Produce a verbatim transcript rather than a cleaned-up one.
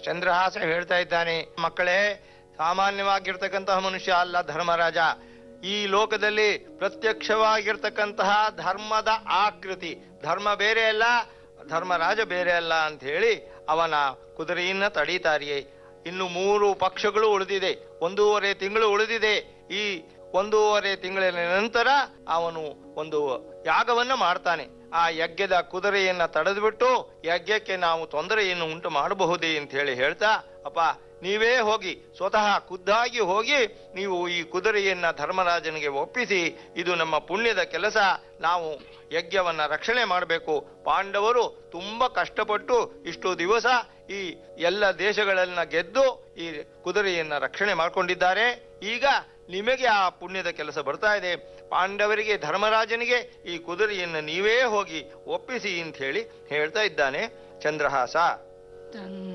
ಚಂದ್ರಹಾಸ ಹೇಳ್ತಾ ಇದ್ದಾನೆ, ಮಕ್ಕಳೇ, ಸಾಮಾನ್ಯವಾಗಿರ್ತಕ್ಕಂತಹ ಮನುಷ್ಯ ಅಲ್ಲ ಧರ್ಮರಾಜ. ಈ ಲೋಕದಲ್ಲಿ ಪ್ರತ್ಯಕ್ಷವಾಗಿರ್ತಕ್ಕಂತಹ ಧರ್ಮದ ಆಕೃತಿ, ಧರ್ಮ ಬೇರೆ ಅಲ್ಲ, ಧರ್ಮರಾಜ ಬೇರೆ ಅಲ್ಲ ಅಂತ ಹೇಳಿ ಅವನ ಕುದುರೆಯನ್ನ ತಡೀತಾರಿಯೇ. ಇನ್ನು ಮೂರು ಪಕ್ಷಗಳು ಉಳಿದಿದೆ, ಒಂದೂವರೆ ತಿಂಗಳು ಉಳಿದಿದೆ. ಈ ಒಂದೂವರೆ ತಿಂಗಳಿನ ನಂತರ ಅವನು ಒಂದು ಯಾಗವನ್ನ ಮಾಡ್ತಾನೆ. ಆ ಯಜ್ಞದ ಕುದುರೆಯನ್ನ ತಡೆದುಬಿಟ್ಟು ಯಜ್ಞಕ್ಕೆ ನಾವು ತೊಂದರೆಯನ್ನು ಉಂಟು ಮಾಡಬಹುದೇ ಅಂತ ಹೇಳಿ ಹೇಳ್ತಾ, ಅಪ್ಪ ನೀವೇ ಹೋಗಿ, ಸ್ವತಃ ಖುದ್ದಾಗಿ ಹೋಗಿ ನೀವು ಈ ಕುದುರೆಯನ್ನ ಧರ್ಮರಾಜನಿಗೆ ಒಪ್ಪಿಸಿ, ಇದು ನಮ್ಮ ಪುಣ್ಯದ ಕೆಲಸ, ನಾವು ಯಜ್ಞವನ್ನ ರಕ್ಷಣೆ ಮಾಡಬೇಕು. ಪಾಂಡವರು ತುಂಬಾ ಕಷ್ಟಪಟ್ಟು ಇಷ್ಟು ದಿವಸ ಈ ಎಲ್ಲ ದೇಶಗಳನ್ನ ಗೆದ್ದು ಈ ಕುದುರೆಯನ್ನ ರಕ್ಷಣೆ ಮಾಡಿಕೊಂಡಿದ್ದಾರೆ. ಈಗ ನಿಮಗೆ ಆ ಪುಣ್ಯದ ಕೆಲಸ ಬರ್ತಾ ಇದೆ. ಪಾಂಡವರಿಗೆ, ಧರ್ಮರಾಜನಿಗೆ ಈ ಕುದುರೆಯನ್ನು ನೀವೇ ಹೋಗಿ ಒಪ್ಪಿಸಿ ಅಂತ ಹೇಳಿ ಹೇಳ್ತಾ ಇದ್ದಾನೆ ಚಂದ್ರಹಾಸ.